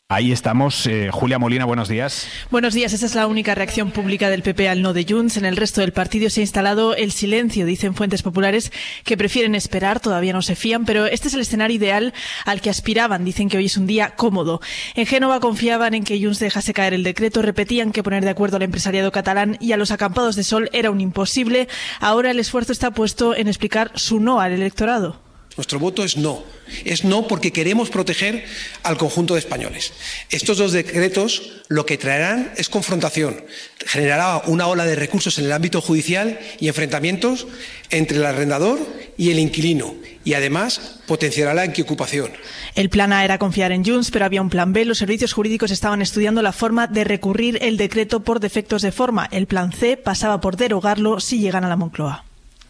Ahí estamos. Julia Molina, buenos días. Buenos días. Esa es la única reacción pública del PP al no de Junts. En el resto del partido se ha instalado el silencio, dicen fuentes populares que prefieren esperar, todavía no se fían, pero este es el escenario ideal al que aspiraban. Dicen que hoy es un día cómodo. En Génova confiaban en que Junts dejase caer el decreto, repetían que poner de acuerdo al empresariado catalán y a los acampados de sol era un imposible. Ahora el esfuerzo está puesto en explicar su no al electorado. Nuestro voto es no. Es no porque queremos proteger al conjunto de españoles. Estos dos decretos lo que traerán es confrontación. Generará una ola de recursos en el ámbito judicial y enfrentamientos entre el arrendador y el inquilino. Y además potenciará la antiocupación. El plan A era confiar en Junts, pero había un plan B. Los servicios jurídicos estaban estudiando la forma de recurrir el decreto por defectos de forma. El plan C pasaba por derogarlo si llegan a la Moncloa.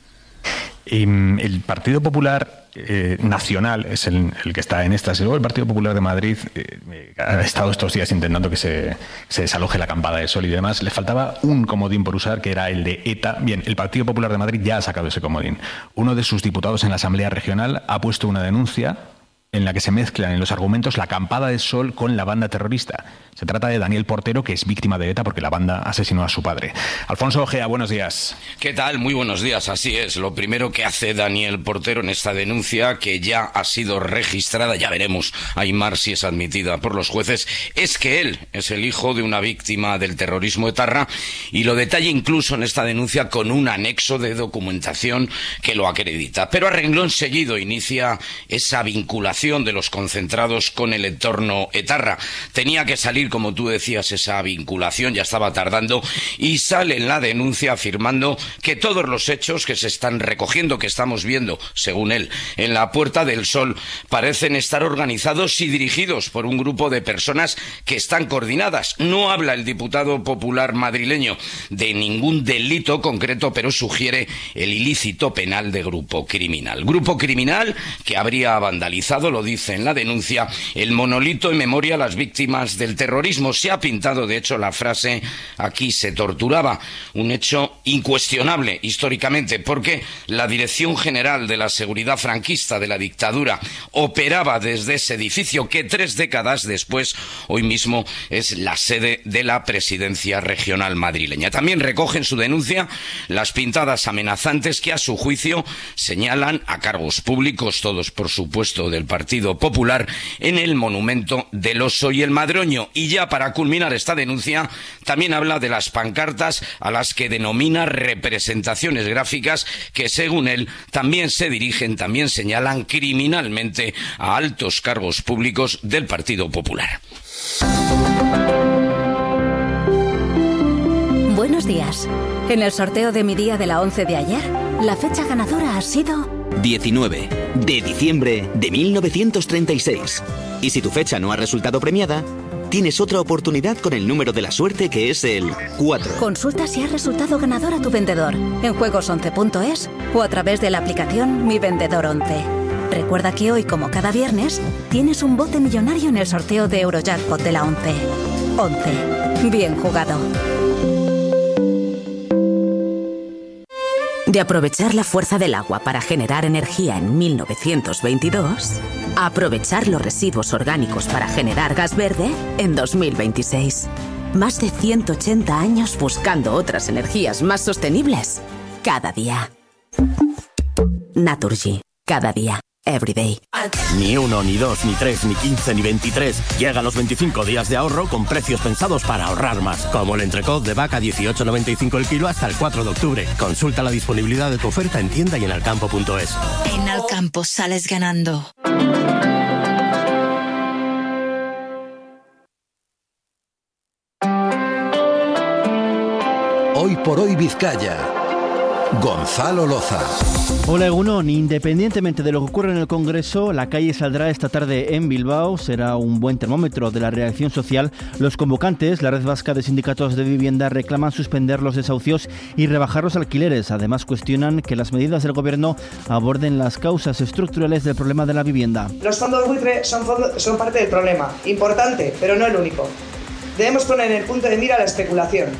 El Partido Popular Nacional es el que está en estas. Luego el Partido Popular de Madrid ha estado estos días intentando que se desaloje la acampada de sol y demás. Le faltaba un comodín por usar, que era el de ETA. Bien, el Partido Popular de Madrid ya ha sacado ese comodín. Uno de sus diputados en la Asamblea Regional ha puesto una denuncia en la que se mezclan en los argumentos la acampada de sol con la banda terrorista. Se trata de Daniel Portero, que es víctima de ETA porque la banda asesinó a su padre. Alfonso Ojea, buenos días. ¿Qué tal? Muy buenos días. Así es. Lo primero que hace Daniel Portero en esta denuncia, que ya ha sido registrada, ya veremos, Aimar, si es admitida por los jueces, es que él es el hijo de una víctima del terrorismo etarra, y lo detalla incluso en esta denuncia con un anexo de documentación que lo acredita. Pero a renglón seguido inicia esa vinculación de los concentrados con el entorno etarra. Tenía que salir, como tú decías, esa vinculación, ya estaba tardando, y sale en la denuncia afirmando que todos los hechos que se están recogiendo, que estamos viendo, según él, en la Puerta del Sol, parecen estar organizados y dirigidos por un grupo de personas que están coordinadas. No habla el diputado popular madrileño de ningún delito concreto, pero sugiere el ilícito penal de grupo criminal. Grupo criminal que habría vandalizado, lo dice en la denuncia, el monolito en memoria a las víctimas del terrorismo. Se ha pintado, de hecho, la frase "aquí se torturaba", un hecho incuestionable históricamente, porque la Dirección General de la Seguridad Franquista de la dictadura operaba desde ese edificio que 3 décadas después, hoy mismo, es la sede de la Presidencia Regional madrileña. También recoge en su denuncia las pintadas amenazantes que, a su juicio, señalan a cargos públicos, todos por supuesto del Partido Popular, en el monumento del Oso y el Madroño. Y ya para culminar esta denuncia, también habla de las pancartas a las que denomina representaciones gráficas que, según él, también se dirigen, también señalan criminalmente a altos cargos públicos del Partido Popular. Buenos días. En el sorteo de mi día de la 11 de ayer, la fecha ganadora ha sido 19 de diciembre de 1936. Y si tu fecha no ha resultado premiada, tienes otra oportunidad con el número de la suerte, que es el 4. Consulta si ha resultado ganador a tu vendedor en juegos11.es o a través de la aplicación Mi Vendedor 11. Recuerda que hoy, como cada viernes, tienes un bote millonario en el sorteo de Eurojackpot de la 11. 11. Bien jugado. De aprovechar la fuerza del agua para generar energía en 1922, a aprovechar los residuos orgánicos para generar gas verde en 2026. Más de 180 años buscando otras energías más sostenibles cada día. Naturgy. Cada día. Everyday. Ni 1, ni 2, ni 3, ni 15, ni 23. Llegan los 25 días de ahorro con precios pensados para ahorrar más. Como el entrecot de vaca 18,95 el kilo hasta el 4 de octubre. Consulta la disponibilidad de tu oferta en tienda y en alcampo.es. En Alcampo sales ganando. Hoy por hoy Vizcaya. Gonzalo Loza. Hola Egunon, independientemente de lo que ocurra en el Congreso, la calle saldrá esta tarde en Bilbao. Será un buen termómetro de la reacción social. Los convocantes, la Red Vasca de Sindicatos de Vivienda, reclaman suspender los desahucios y rebajar los alquileres. Además, cuestionan que las medidas del Gobierno aborden las causas estructurales del problema de la vivienda. Los fondos buitre son parte del problema, importante, pero no el único. Debemos poner en el punto de mira la especulación.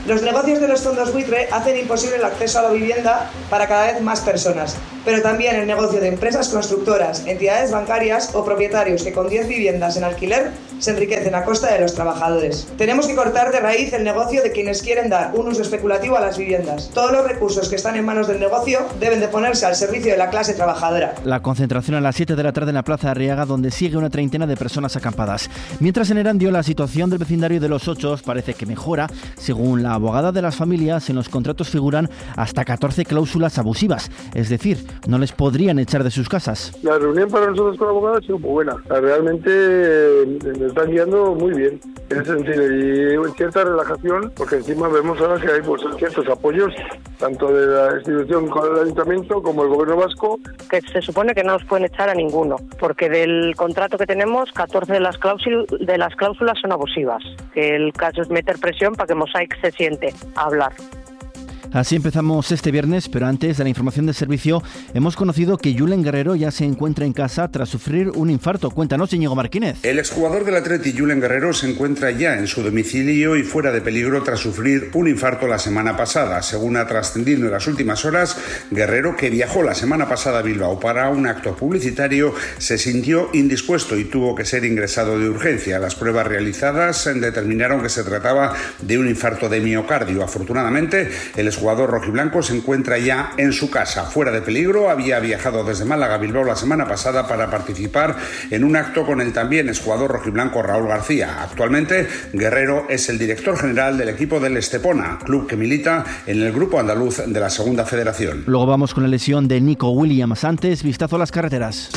Los negocios de los fondos buitre hacen imposible el acceso a la vivienda para cada vez más personas, pero también el negocio de empresas constructoras, entidades bancarias o propietarios que con 10 viviendas en alquiler se enriquecen a costa de los trabajadores. Tenemos que cortar de raíz el negocio de quienes quieren dar un uso especulativo a las viviendas. Todos los recursos que están en manos del negocio deben de ponerse al servicio de la clase trabajadora. La concentración a las 7 de la tarde en la Plaza de Arriaga, donde sigue una treintena de personas acampadas. Mientras en Erandio la situación del vecindario de Los Ochos parece que mejora. Según la abogada de las familias, en los contratos figuran hasta 14 cláusulas abusivas. Es decir, no les podrían echar de sus casas. La reunión para nosotros con la abogada ha sido muy buena. Realmente nos están guiando muy bien en ese sentido y cierta relajación, porque encima vemos ahora que hay ciertos apoyos tanto de la institución con el ayuntamiento como el gobierno vasco. Que se supone que no nos pueden echar a ninguno, porque del contrato que tenemos, 14 de las cláusulas son abusivas. El caso es meter presión para que Mosaic se siente a hablar. Así empezamos este viernes, pero antes de la información del servicio hemos conocido que Julen Guerrero ya se encuentra en casa tras sufrir un infarto. Cuéntanos, Íñigo Martínez. El exjugador del Atleti, Julen Guerrero, se encuentra ya en su domicilio y fuera de peligro tras sufrir un infarto la semana pasada. Según ha trascendido en las últimas horas, Guerrero, que viajó la semana pasada a Bilbao para un acto publicitario, se sintió indispuesto y tuvo que ser ingresado de urgencia. Las pruebas realizadas determinaron que se trataba de un infarto de miocardio. Afortunadamente, el jugador rojiblanco se encuentra ya en su casa, fuera de peligro. Había viajado desde Málaga a Bilbao la semana pasada para participar en un acto con el también exjugador rojiblanco Raúl García. Actualmente, Guerrero es el director general del equipo del Estepona, club que milita en el grupo andaluz de la Segunda Federación. Luego vamos con la lesión de Nico Williams. Antes, vistazo a las carreteras.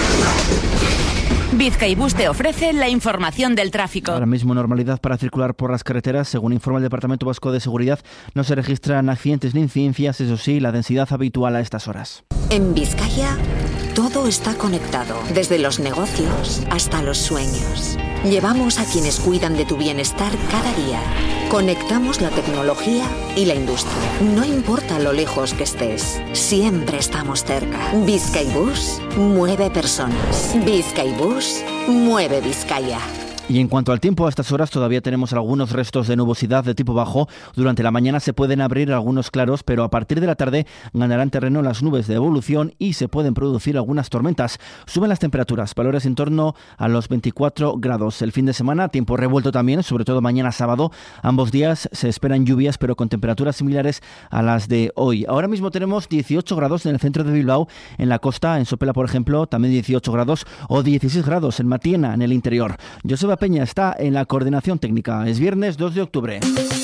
Bizkaibus te ofrece la información del tráfico. Ahora mismo normalidad para circular por las carreteras. Según informa el Departamento Vasco de Seguridad, no se registran accidentes ni incidencias, eso sí, la densidad habitual a estas horas. En Vizcaya, todo está conectado, desde los negocios hasta los sueños. Llevamos a quienes cuidan de tu bienestar cada día. Conectamos la tecnología y la industria. No importa lo lejos que estés, siempre estamos cerca. Bizkaibus mueve personas. Bizkaibus mueve Vizcaya. Y en cuanto al tiempo, a estas horas todavía tenemos algunos restos de nubosidad de tipo bajo. Durante la mañana se pueden abrir algunos claros, pero a partir de la tarde ganarán terreno las nubes de evolución y se pueden producir algunas tormentas. Suben las temperaturas, valores en torno a los 24 grados. El fin de semana, tiempo revuelto también, sobre todo mañana sábado. Ambos días se esperan lluvias, pero con temperaturas similares a las de hoy. Ahora mismo tenemos 18 grados en el centro de Bilbao, en la costa, en Sopela, por ejemplo, también 18 grados, o 16 grados en Matiena, en el interior. Joseba Peña está en la coordinación técnica. Es viernes 2 de octubre.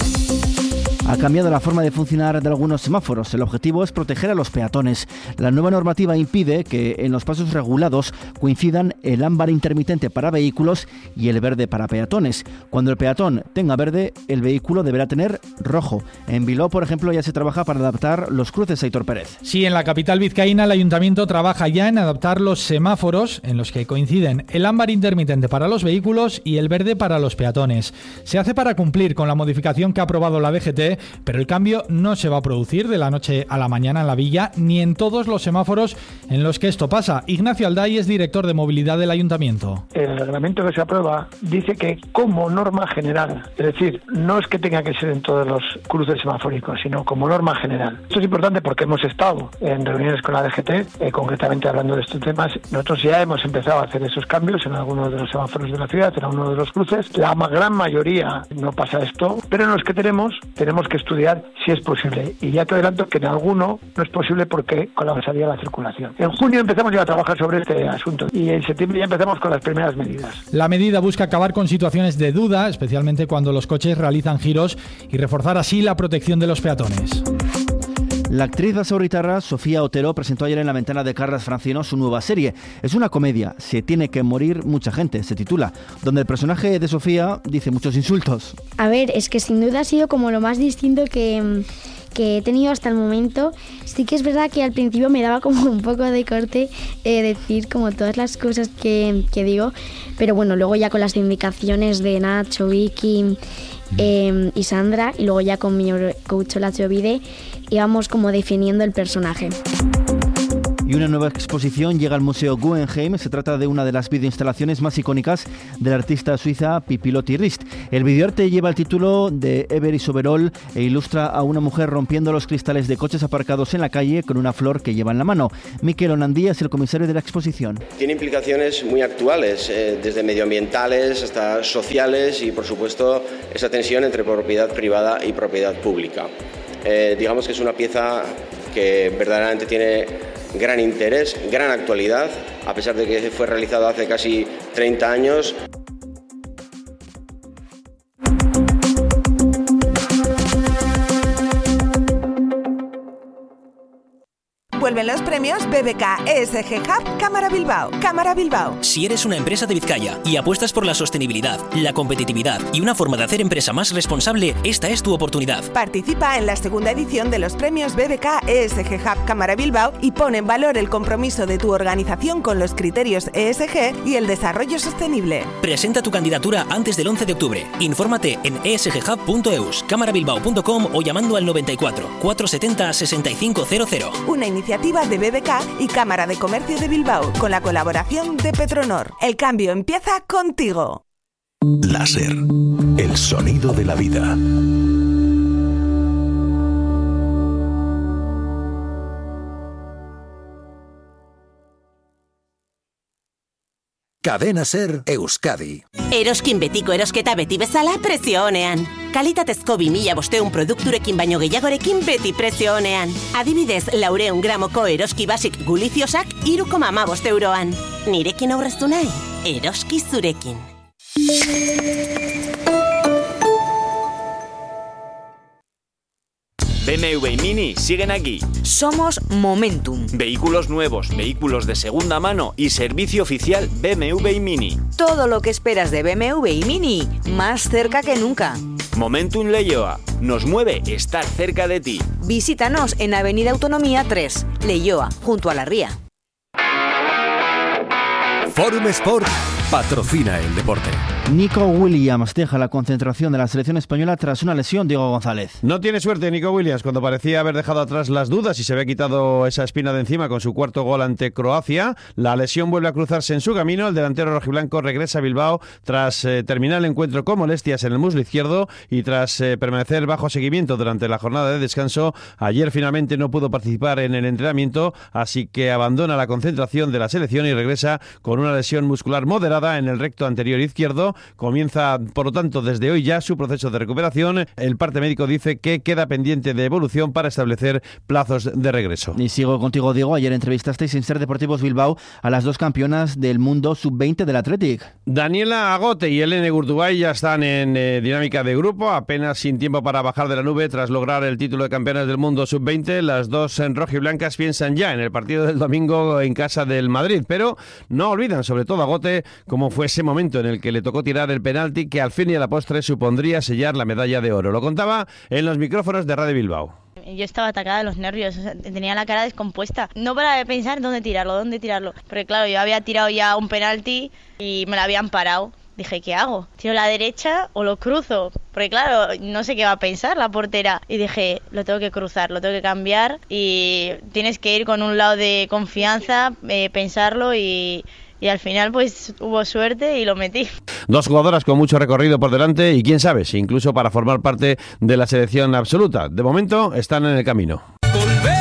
Ha cambiado la forma de funcionar de algunos semáforos. El objetivo es proteger a los peatones. La nueva normativa impide que en los pasos regulados coincidan el ámbar intermitente para vehículos y el verde para peatones. Cuando el peatón tenga verde, el vehículo deberá tener rojo. En Bilbao, por ejemplo, ya se trabaja para adaptar los cruces. Aitor Pérez. Sí, en la capital vizcaína el ayuntamiento trabaja ya en adaptar los semáforos en los que coinciden el ámbar intermitente para los vehículos y el verde para los peatones. Se hace para cumplir con la modificación que ha aprobado la DGT, pero el cambio no se va a producir de la noche a la mañana en la villa ni en todos los semáforos en los que esto pasa. Ignacio Alday es director de movilidad del ayuntamiento. El reglamento que se aprueba dice que como norma general, es decir, no es que tenga que ser en todos los cruces semafóricos, sino como norma general. Esto es importante porque hemos estado en reuniones con la DGT, concretamente hablando de estos temas. Nosotros ya hemos empezado a hacer esos cambios en algunos de los semáforos de la ciudad, en algunos de los cruces. La gran mayoría no pasa esto, pero en los que tenemos que estudiar si es posible. Y ya te adelanto que en alguno no es posible porque colapsaría la circulación. En junio empezamos ya a trabajar sobre este asunto y en septiembre ya empezamos con las primeras medidas. La medida busca acabar con situaciones de duda, especialmente cuando los coches realizan giros, y reforzar así la protección de los peatones. La actriz basauritarra Sofía Otero presentó ayer en la ventana de Carles Francino su nueva serie. Es una comedia, Se tiene que morir mucha gente, se titula, donde el personaje de Sofía dice muchos insultos. A ver, es que sin duda ha sido como lo más distinto que he tenido hasta el momento. Sí que es verdad que al principio me daba como un poco de corte decir como todas las cosas que digo, pero bueno, luego ya con las indicaciones de Nacho, Vicky y Sandra, y luego ya con mi coach Olacho Vide, íbamos como definiendo el personaje. Y una nueva exposición llega al Museo Guggenheim. Se trata de una de las videoinstalaciones más icónicas de la artista suiza Pipilotti Rist. El videoarte lleva el título de Ever is Overall e ilustra a una mujer rompiendo los cristales de coches aparcados en la calle con una flor que lleva en la mano. Miquel Onandía es el comisario de la exposición. Tiene implicaciones muy actuales, desde medioambientales hasta sociales y, por supuesto, esa tensión entre propiedad privada y propiedad pública. Digamos que es una pieza que verdaderamente tiene gran interés, gran actualidad, a pesar de que fue realizado hace casi 30 años. Vuelven los premios BBK ESG Hub Cámara Bilbao. Cámara Bilbao. Si eres una empresa de Vizcaya y apuestas por la sostenibilidad, la competitividad y una forma de hacer empresa más responsable, esta es tu oportunidad. Participa en la segunda edición de los premios BBK ESG Hub Cámara Bilbao y pon en valor el compromiso de tu organización con los criterios ESG y el desarrollo sostenible. Presenta tu candidatura antes del 11 de octubre. Infórmate en esghub.eus, camarabilbao.com o llamando al 94 470 6500. Una iniciativa de BBK y Cámara de Comercio de Bilbao, con la colaboración de Petronor. El cambio empieza contigo. Láser, el sonido de la vida. Cadena Ser Euskadi. Eroskin betiko erosketa beti bezala prezio onean. Kalitatezko 2500 produkturekin baino gehiagorekin beti prezio onean. Adibidez, 400 gramoko eroski basik guliziosak 3,15 euroan. Nirekin aurreztu nahi? Eroski zurekin. BMW y Mini siguen aquí. Somos Momentum. Vehículos nuevos, vehículos de segunda mano y servicio oficial BMW y Mini. Todo lo que esperas de BMW y Mini, más cerca que nunca. Momentum Leioa. Nos mueve estar cerca de ti. Visítanos en Avenida Autonomía 3, Leioa, junto a la Ría. Forum Sport patrocina el deporte. Nico Williams deja la concentración de la selección española tras una lesión. Diego González. No tiene suerte Nico Williams cuando parecía haber dejado atrás las dudas y se había quitado esa espina de encima con su cuarto gol ante Croacia. La lesión vuelve a cruzarse en su camino. El delantero rojiblanco regresa a Bilbao tras terminar el encuentro con molestias en el muslo izquierdo y tras permanecer bajo seguimiento durante la jornada de descanso. Ayer finalmente no pudo participar en el entrenamiento, así que abandona la concentración de la selección y regresa con una lesión muscular moderada en el recto anterior izquierdo. Comienza, por lo tanto, desde hoy ya su proceso de recuperación. El parte médico dice que queda pendiente de evolución para establecer plazos de regreso. Y sigo contigo, Diego. Ayer entrevistasteis en Ser Deportivos Bilbao a las dos campeonas del mundo sub-20 del Athletic. Daniela Agote y Elene Gurtubay ya están en dinámica de grupo, apenas sin tiempo para bajar de la nube tras lograr el título de campeonas del mundo sub-20. Las dos rojiblancas piensan ya en el partido del domingo en casa del Madrid, pero no olvidan, sobre todo Agote, cómo fue ese momento en el que le tocó tirar el penalti que al fin y a la postre supondría sellar la medalla de oro. Lo contaba en los micrófonos de Radio Bilbao. Yo estaba atacada de los nervios, o sea, tenía la cara descompuesta. No para de pensar dónde tirarlo. Porque claro, yo había tirado ya un penalti y me lo habían parado. Dije, ¿qué hago? ¿Tiro la derecha o lo cruzo? Porque claro, no sé qué va a pensar la portera. Y dije, lo tengo que cruzar, lo tengo que cambiar. Y tienes que ir con un lado de confianza, pensarlo y al final pues hubo suerte y lo metí. Dos jugadoras con mucho recorrido por delante y quién sabe si incluso para formar parte de la selección absoluta. De momento están en el camino.